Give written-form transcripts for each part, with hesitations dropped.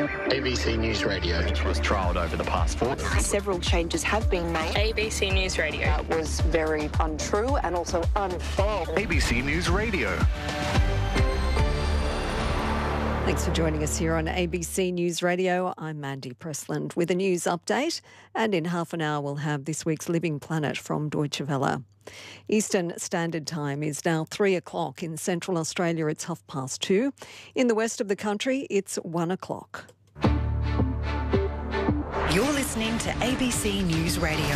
ABC News Radio, which was trialled over the past fortnight. Several changes have been made. ABC News Radio. That was very untrue and also unfair. ABC News Radio. Thanks for joining us here on ABC News Radio. I'm Mandy Pressland with a news update, and in half an hour we'll have this week's Living Planet from Deutsche Welle. Eastern Standard Time is now 3 o'clock. In Central Australia it's 2:30. In the west of the country it's 1 o'clock. You're listening to ABC News Radio.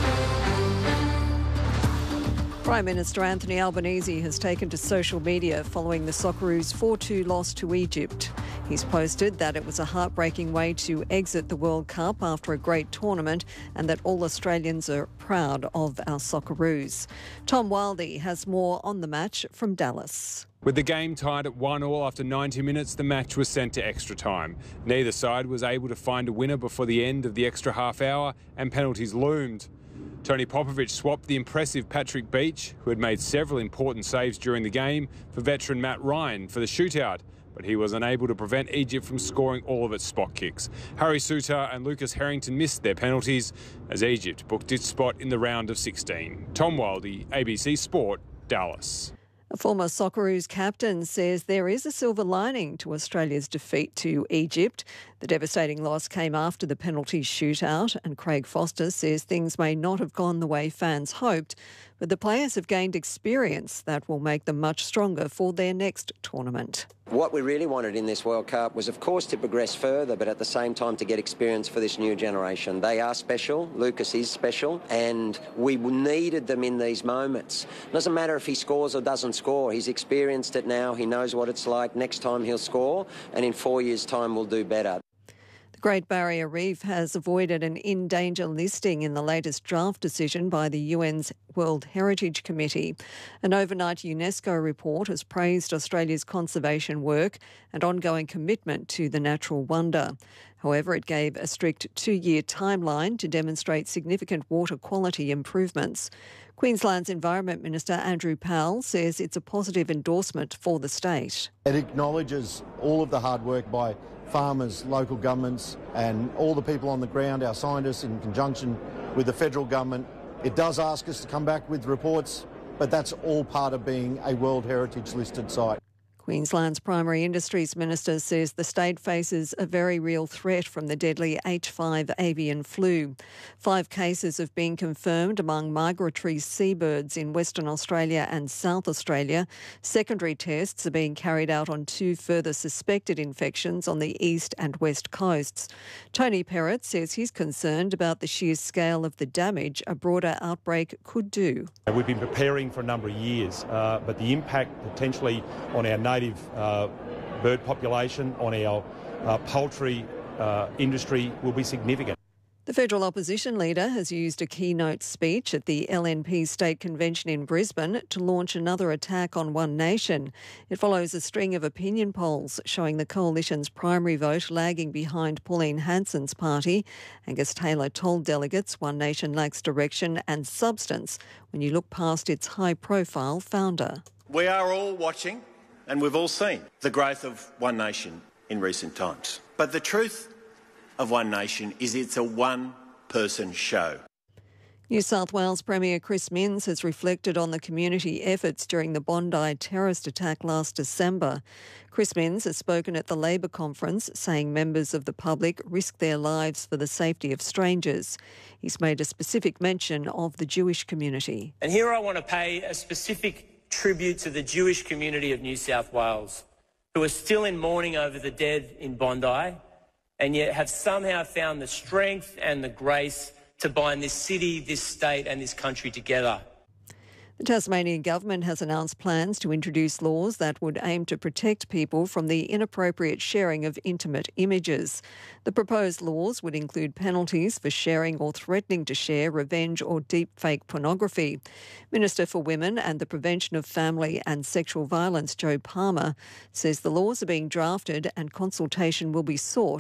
Prime Minister Anthony Albanese has taken to social media following the Socceroos' 4-2 loss to Egypt. He's posted that it was a heartbreaking way to exit the World Cup after a great tournament and that all Australians are proud of our Socceroos. Tom Wildey has more on the match from Dallas. With the game tied at 1-1 after 90 minutes, the match was sent to extra time. Neither side was able to find a winner before the end of the extra half hour and penalties loomed. Tony Popovic swapped the impressive Patrick Beach, who had made several important saves during the game, for veteran Matt Ryan for the shootout, but he was unable to prevent Egypt from scoring all of its spot kicks. Harry Souttar and Lucas Harrington missed their penalties as Egypt booked its spot in the round of 16. Tom Wildey, ABC Sport, Dallas. A former Socceroos captain says there is a silver lining to Australia's defeat to Egypt. The devastating loss came after the penalty shootout, and Craig Foster says things may not have gone the way fans hoped, but the players have gained experience that will make them much stronger for their next tournament. What we really wanted in this World Cup was, of course, to progress further, but at the same time to get experience for this new generation. They are special. Lucas is special, and we needed them in these moments. It doesn't matter if he scores or doesn't score. He's experienced it now. He knows what it's like. Next time he'll score, and in 4 years' time we'll do better. The Great Barrier Reef has avoided an in-danger listing in the latest draft decision by the UN's World Heritage Committee. An overnight UNESCO report has praised Australia's conservation work and ongoing commitment to the natural wonder. However, it gave a strict 2-year timeline to demonstrate significant water quality improvements. Queensland's Environment Minister Andrew Powell says it's a positive endorsement for the state. It acknowledges all of the hard work by farmers, local governments and all the people on the ground, our scientists in conjunction with the federal government. It does ask us to come back with reports, but that's all part of being a World Heritage listed site. Queensland's Primary Industries Minister says the state faces a very real threat from the deadly H5 avian flu. 5 cases have been confirmed among migratory seabirds in Western Australia and South Australia. Secondary tests are being carried out on 2 further suspected infections on the east and west coasts. Tony Perrott says he's concerned about the sheer scale of the damage a broader outbreak could do. We've been preparing for a number of years, but the impact potentially on our native bird population, on our poultry industry will be significant. The federal opposition leader has used a keynote speech at the LNP State Convention in Brisbane to launch another attack on One Nation. It follows a string of opinion polls showing the coalition's primary vote lagging behind Pauline Hanson's party. Angus Taylor told delegates One Nation lacks direction and substance when you look past its high-profile founder. We are all watching, and we've all seen the growth of One Nation in recent times. But the truth of One Nation is it's a one-person show. New South Wales Premier Chris Minns has reflected on the community efforts during the Bondi terrorist attack last December. Chris Minns has spoken at the Labor conference, saying members of the public risk their lives for the safety of strangers. He's made a specific mention of the Jewish community. And here I want to pay a specific tribute to the Jewish community of New South Wales, who are still in mourning over the dead in Bondi, and yet have somehow found the strength and the grace to bind this city, this state and this country together. The Tasmanian government has announced plans to introduce laws that would aim to protect people from the inappropriate sharing of intimate images. The proposed laws would include penalties for sharing or threatening to share revenge or deepfake pornography. Minister for Women and the Prevention of Family and Sexual Violence, Jo Palmer, says the laws are being drafted and consultation will be sought